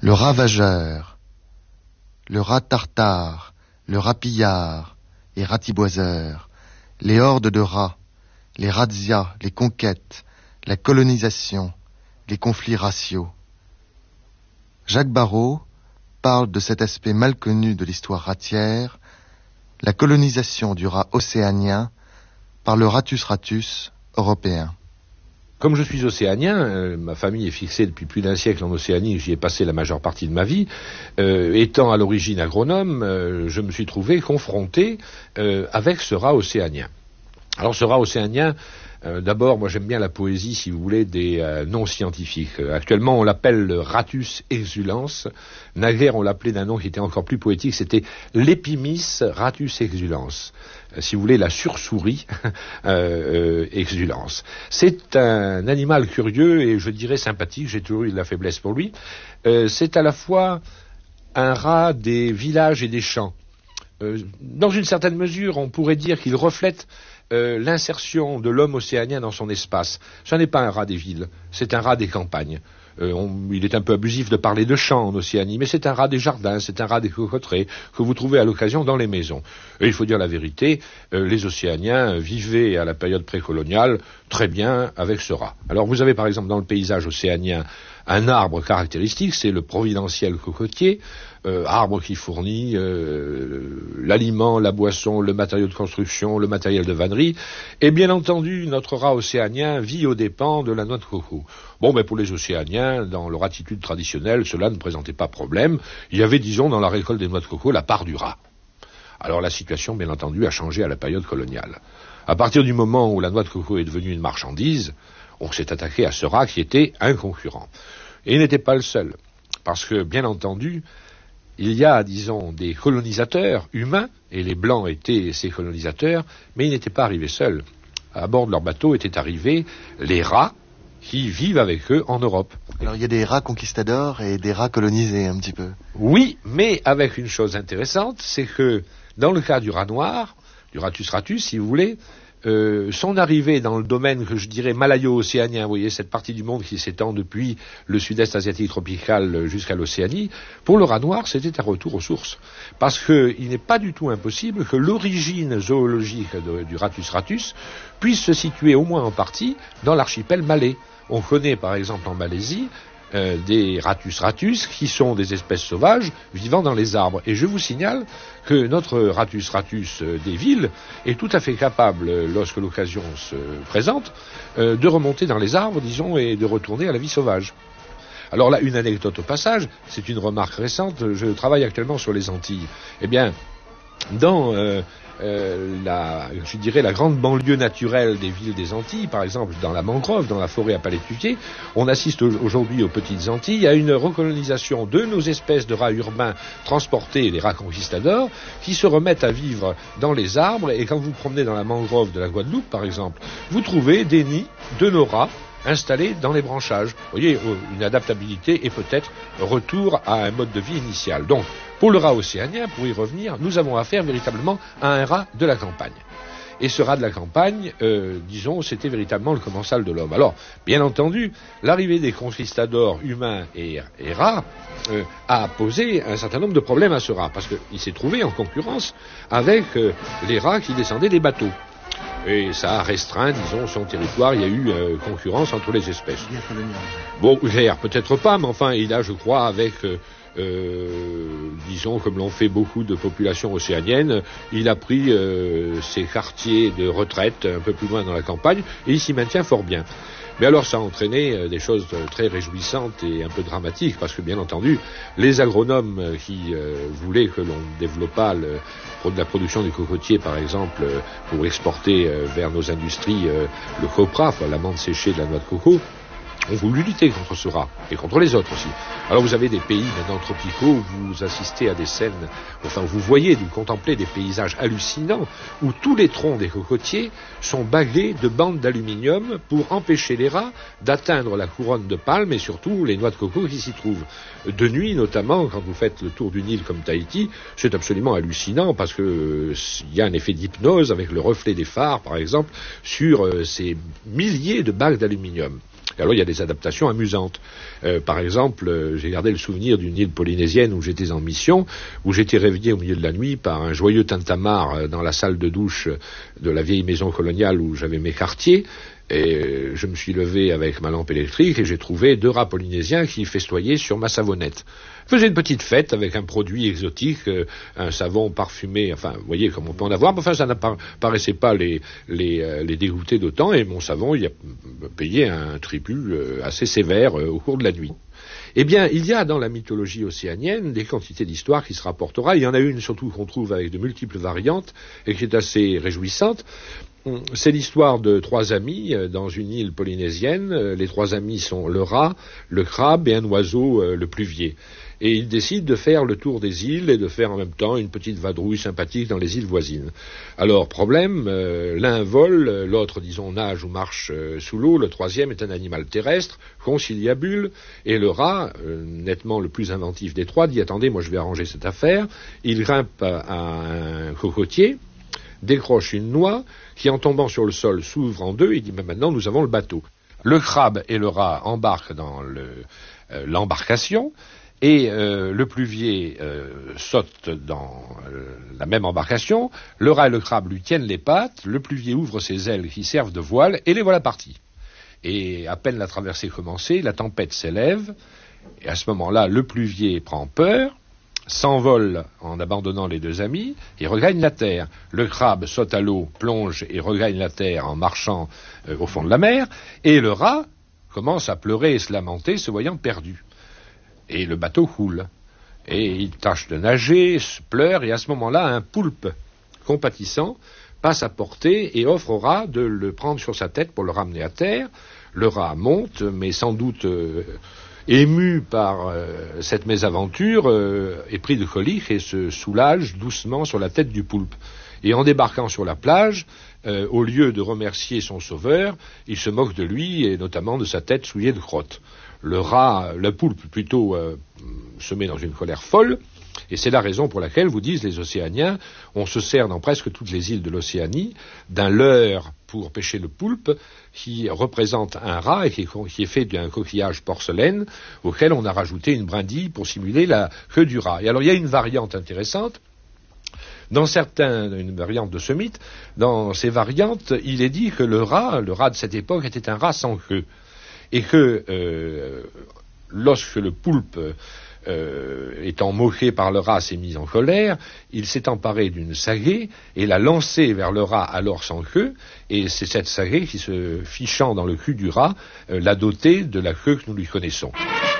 le ravageur, le rat tartare, le rat pillard et ratiboiseur, les hordes de rats, les razzias, les conquêtes, la colonisation, les conflits raciaux. Jacques Barrot parle de cet aspect mal connu de l'histoire ratière, la colonisation du rat océanien par le Ratus ratus européen. Comme je suis océanien, ma famille est fixée depuis plus d'un siècle en Océanie, j'y ai passé la majeure partie de ma vie. Étant à l'origine agronome, je me suis trouvé confronté avec ce rat océanien. Alors ce rat océanien, d'abord, moi j'aime bien la poésie, si vous voulez, des non-scientifiques. Actuellement, on l'appelle le Ratus exulans. Naguère, on l'appelait d'un nom qui était encore plus poétique, c'était l'Epimis Ratus exulans. Si vous voulez, la sursouris exulans. C'est un animal curieux et je dirais sympathique, j'ai toujours eu de la faiblesse pour lui. C'est à la fois un rat des villages et des champs. Dans une certaine mesure, on pourrait dire qu'il reflète l'insertion de l'homme océanien dans son espace. Ce n'est pas un rat des villes, c'est un rat des campagnes. Il est un peu abusif de parler de champs en Océanie, mais c'est un rat des jardins, c'est un rat des cocoteraies que vous trouvez à l'occasion dans les maisons. Et il faut dire la vérité, les Océaniens vivaient à la période précoloniale très bien avec ce rat. Alors vous avez par exemple dans le paysage océanien un arbre caractéristique, c'est le providentiel cocotier, arbre qui fournit l'aliment, la boisson, le matériau de construction, le matériel de vannerie. Et bien entendu, notre rat océanien vit aux dépens de la noix de coco. Bon, mais pour les Océaniens, dans leur attitude traditionnelle, cela ne présentait pas problème. Il y avait, disons, dans la récolte des noix de coco, la part du rat. Alors la situation, bien entendu, a changé à la période coloniale. À partir du moment où la noix de coco est devenue une marchandise, on s'est attaqué à ce rat qui était un concurrent. Et il n'était pas le seul. Parce que, bien entendu, il y a, disons, des colonisateurs humains, et les Blancs étaient ces colonisateurs, mais ils n'étaient pas arrivés seuls. À bord de leur bateau étaient arrivés les rats qui vivent avec eux en Europe. Alors il y a des rats conquistadors et des rats colonisés un petit peu. Oui, mais avec une chose intéressante, c'est que dans le cas du rat noir, du Ratus ratus, si vous voulez, son arrivée dans le domaine que je dirais malayo-océanien, vous voyez, cette partie du monde qui s'étend depuis le sud-est asiatique tropical jusqu'à l'Océanie, pour le rat noir, c'était un retour aux sources. Parce qu'il n'est pas du tout impossible que l'origine zoologique du Ratus ratus puisse se situer au moins en partie dans l'archipel malais. On connaît par exemple en Malaisie des Ratus ratus qui sont des espèces sauvages vivant dans les arbres. Et je vous signale que notre Ratus ratus des villes est tout à fait capable, lorsque l'occasion se présente, de remonter dans les arbres, disons, et de retourner à la vie sauvage. Alors là, une anecdote au passage, c'est une remarque récente, je travaille actuellement sur les Antilles. Eh bien, dans la grande banlieue naturelle des villes des Antilles, par exemple dans la mangrove, dans la forêt à palétuvier, on assiste aujourd'hui aux petites Antilles à une recolonisation de nos espèces de rats urbains transportés, les rats conquistadors, qui se remettent à vivre dans les arbres. Et quand vous promenez dans la mangrove de la Guadeloupe, par exemple, vous trouvez des nids de nos rats installés dans les branchages. Vous voyez, une adaptabilité et peut-être retour à un mode de vie initial. Donc, pour le rat océanien, pour y revenir, nous avons affaire véritablement à un rat de la campagne. Et ce rat de la campagne, disons, c'était véritablement le commensal de l'homme. Alors, bien entendu, l'arrivée des conquistadors humains et rats a posé un certain nombre de problèmes à ce rat, parce qu'il s'est trouvé en concurrence avec les rats qui descendaient des bateaux. Et ça a restreint, disons, son territoire. Il y a eu concurrence entre les espèces. Bon, guerre, peut-être pas, mais enfin, il a, je crois, avec, disons, comme l'ont fait beaucoup de populations océaniennes, il a pris ses quartiers de retraite un peu plus loin dans la campagne, et il s'y maintient fort bien. Mais alors ça a entraîné des choses très réjouissantes et un peu dramatiques, parce que bien entendu, les agronomes qui voulaient que l'on développât la production du cocotier, par exemple, pour exporter vers nos industries le copra, l'amande séchée de la noix de coco, ont voulu lutter contre ce rat, et contre les autres aussi. Alors vous avez des pays maintenant tropicaux où vous assistez à des scènes, enfin vous voyez, vous contemplez des paysages hallucinants, où tous les troncs des cocotiers sont bagués de bandes d'aluminium pour empêcher les rats d'atteindre la couronne de palme et surtout les noix de coco qui s'y trouvent. De nuit notamment, quand vous faites le tour d'une île comme Tahiti, c'est absolument hallucinant parce que il y a un effet d'hypnose avec le reflet des phares par exemple sur ces milliers de bagues d'aluminium. Et alors il y a des adaptations amusantes. Par exemple, j'ai gardé le souvenir d'une île polynésienne où j'étais en mission, où j'étais réveillé au milieu de la nuit par un joyeux tintamarre dans la salle de douche de la vieille maison coloniale où j'avais mes quartiers. Et je me suis levé avec ma lampe électrique et j'ai trouvé 2 rats polynésiens qui festoyaient sur ma savonnette. Je faisais une petite fête avec un produit exotique, un savon parfumé, enfin, vous voyez comme on peut en avoir, mais enfin, ça ne paraissait pas les dégoûter d'autant, et mon savon, il a payé un tribut assez sévère au cours de la nuit. Eh bien, il y a dans la mythologie océanienne des quantités d'histoires qui se rapportera. Il y en a une surtout qu'on trouve avec de multiples variantes et qui est assez réjouissante. C'est l'histoire de 3 amis dans une île polynésienne. Les 3 amis sont le rat, le crabe et un oiseau, le pluvier. Et ils décident de faire le tour des îles et de faire en même temps une petite vadrouille sympathique dans les îles voisines. Alors, problème, l'un vole, l'autre, disons, nage ou marche sous l'eau, le 3e est un animal terrestre, conciliabule, et le rat, nettement le plus inventif des 3, dit « Attendez, moi je vais arranger cette affaire ». Il grimpe à un cocotier, décroche une noix, qui en tombant sur le sol s'ouvre en 2, et dit « Maintenant, nous avons le bateau ». Le crabe et le rat embarquent dans l'embarcation, et le pluvier saute dans la même embarcation, le rat et le crabe lui tiennent les pattes, le pluvier ouvre ses ailes qui servent de voile, et les voilà partis. Et à peine la traversée commencée, la tempête s'élève, et à ce moment-là, le pluvier prend peur, s'envole en abandonnant les 2 amis, et regagne la terre. Le crabe saute à l'eau, plonge et regagne la terre en marchant au fond de la mer, et le rat commence à pleurer et se lamenter, se voyant perdu. Et le bateau coule. Et il tâche de nager, se pleure, et à ce moment-là, un poulpe compatissant passe à portée et offre au rat de le prendre sur sa tête pour le ramener à terre. Le rat monte, mais sans doute ému par cette mésaventure, est pris de colique et se soulage doucement sur la tête du poulpe. Et en débarquant sur la plage, au lieu de remercier son sauveur, il se moque de lui et notamment de sa tête souillée de crotte. Le poulpe plutôt se met dans une colère folle, et c'est la raison pour laquelle, vous disent les Océaniens, on se sert dans presque toutes les îles de l'Océanie d'un leurre pour pêcher le poulpe, qui représente un rat et qui est fait d'un coquillage porcelaine, auquel on a rajouté une brindille pour simuler la queue du rat. Et alors il y a une variante intéressante. Une variante de ce mythe, dans ces variantes, il est dit que le rat de cette époque était un rat sans queue. Et que lorsque le poulpe, étant moqué par le rat, s'est mis en colère, il s'est emparé d'une sagaie et l'a lancée vers le rat alors sans queue, et c'est cette sagaie qui, se fichant dans le cul du rat, l'a doté de la queue que nous lui connaissons.